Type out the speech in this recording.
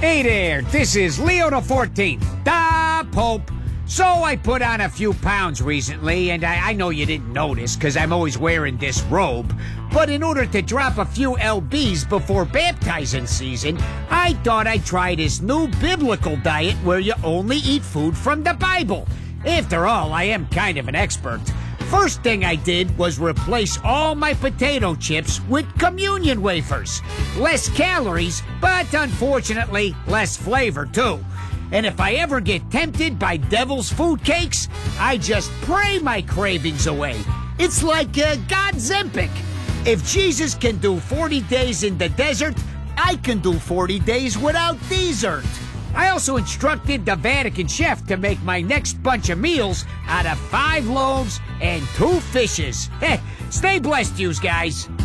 Hey there, this is Leo the 14th, the Pope. So I put on a few pounds recently, and I know you didn't notice because I'm always wearing this robe. But in order to drop a few lbs before baptizing season, I thought I'd try this new biblical diet where you only eat food from the Bible. After all, I am kind of an expert. First thing I did was replace all my potato chips with communion wafers. Less calories, but unfortunately, less flavor too. And if I ever get tempted by devil's food cakes, I just pray my cravings away. It's like God's Zempic. If Jesus can do 40 days in the desert, I can do 40 days without dessert. I also instructed the Vatican chef to make my next bunch of meals out of 5 loaves and 2 fishes. Stay blessed, yous guys.